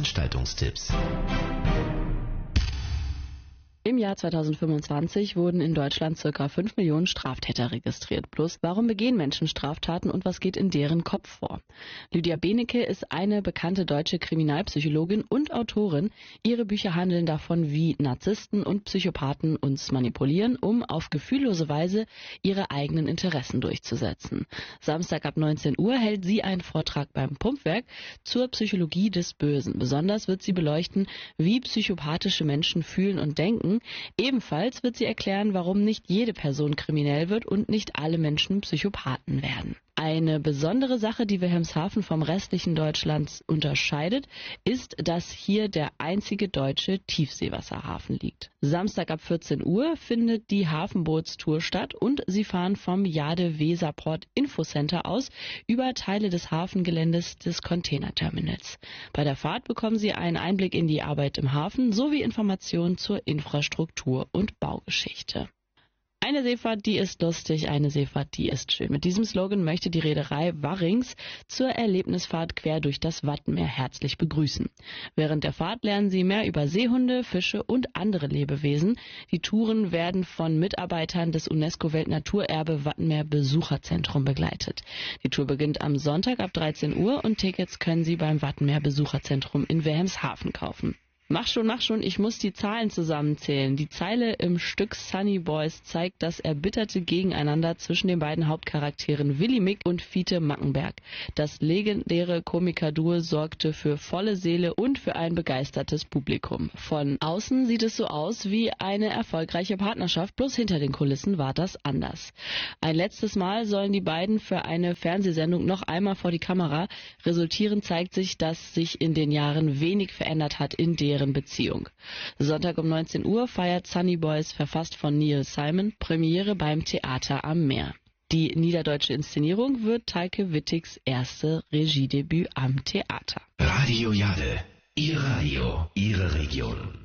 Veranstaltungstipps. Im Jahr 2025 wurden in Deutschland ca. 5 Millionen Straftäter registriert. Plus, warum begehen Menschen Straftaten und was geht in deren Kopf vor? Lydia Benecke ist eine bekannte deutsche Kriminalpsychologin und Autorin. Ihre Bücher handeln davon, wie Narzissten und Psychopathen uns manipulieren, um auf gefühllose Weise ihre eigenen Interessen durchzusetzen. Samstag ab 19 Uhr hält sie einen Vortrag beim Pumpwerk zur Psychologie des Bösen. Besonders wird sie beleuchten, wie psychopathische Menschen fühlen und denken. Ebenfalls wird sie erklären, warum nicht jede Person kriminell wird und nicht alle Menschen Psychopathen werden. Eine besondere Sache, die Wilhelmshaven vom restlichen Deutschlands unterscheidet, ist, dass hier der einzige deutsche Tiefseewasserhafen liegt. Samstag ab 14 Uhr findet die Hafenbootstour statt und sie fahren vom Jade-Weserport Infocenter aus über Teile des Hafengeländes des Containerterminals. Bei der Fahrt bekommen Sie einen Einblick in die Arbeit im Hafen sowie Informationen zur Infrastruktur und Baugeschichte. Eine Seefahrt, die ist lustig, eine Seefahrt, die ist schön. Mit diesem Slogan möchte die Reederei Warrings zur Erlebnisfahrt quer durch das Wattenmeer herzlich begrüßen. Während der Fahrt lernen Sie mehr über Seehunde, Fische und andere Lebewesen. Die Touren werden von Mitarbeitern des UNESCO-Weltnaturerbe Wattenmeer Besucherzentrum begleitet. Die Tour beginnt am Sonntag ab 13 Uhr und Tickets können Sie beim Wattenmeer Besucherzentrum in Wilhelmshaven kaufen. Mach schon, ich muss die Zahlen zusammenzählen. Die Zeile im Stück Sunny Boys zeigt das erbitterte Gegeneinander zwischen den beiden Hauptcharakteren Willi Mick und Fiete Mackenberg. Das legendäre Komikerduo sorgte für volle Seele und für ein begeistertes Publikum. Von außen sieht es so aus wie eine erfolgreiche Partnerschaft, bloß hinter den Kulissen war das anders. Ein letztes Mal sollen die beiden für eine Fernsehsendung noch einmal vor die Kamera. Resultierend zeigt sich, dass sich in den Jahren wenig verändert hat in deren Beziehung. Sonntag um 19 Uhr feiert Sunny Boys, verfasst von Neil Simon, Premiere beim Theater am Meer. Die niederdeutsche Inszenierung wird Teike Wittigs erste Regiedebüt am Theater. Radio Jade, Ihr Radio, Ihre Region.